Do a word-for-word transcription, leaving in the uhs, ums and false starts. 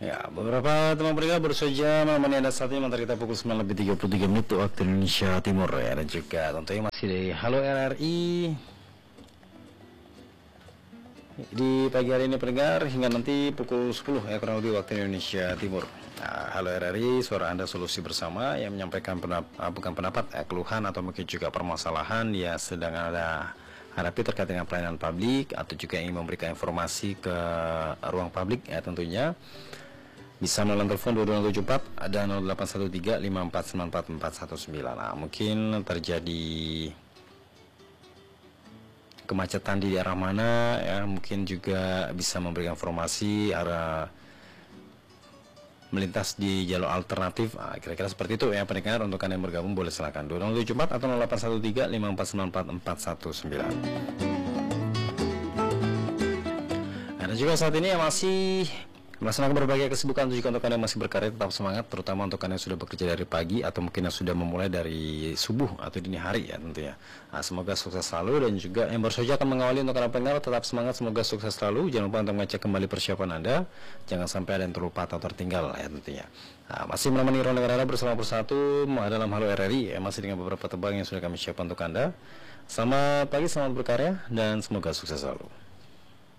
Ya, beberapa teman pendengar baru saja menemani Anda saat ini mentari kita pukul sembilan lebih tiga puluh tiga menit waktu Indonesia Timur ya. Dan juga tentunya masih dari Halo R R I di pagi hari ini pendengar hingga nanti pukul sepuluh ya kurang lebih waktu Indonesia Timur. Nah, Halo R R I, suara Anda solusi bersama yang menyampaikan pendapat, bukan pendapat, eh, keluhan atau mungkin juga permasalahan ya sedang ada hadapi terkait dengan pelayanan publik atau juga ingin memberikan informasi ke ruang publik ya tentunya. Bisa melalui telepon dua dua nol tujuh empat ada nol delapan satu tiga lima empat sembilan empat empat satu sembilan. Nah, mungkin terjadi kemacetan di daerah mana ya, mungkin juga bisa memberikan informasi arah melintas di jalur alternatif. Nah, kira-kira seperti itu ya pendengar. Untuk Anda yang bergabung boleh silakan dua nol tujuh empat atau nol delapan satu tiga lima empat sembilan empat empat satu sembilan. Nah, dan juga saat ini ya masih melaksanakan berbagai kesibukan juga untuk Anda yang masih berkarya, tetap semangat, terutama untuk Anda yang sudah bekerja dari pagi atau mungkin yang sudah memulai dari subuh atau dini hari ya tentunya. Nah, semoga sukses selalu, dan juga yang baru saja akan mengawali untuk Anda pendengar tetap semangat, semoga sukses selalu. Jangan lupa untuk mengecek kembali persiapan Anda, jangan sampai ada yang terlupa atau tertinggal ya tentunya. Nah, masih menemani ruang dengar Anda bersama persatu dalam Halo R R I ya, masih dengan beberapa tebang yang sudah kami siapkan untuk Anda. Selamat pagi, selamat berkarya, dan semoga sukses selalu.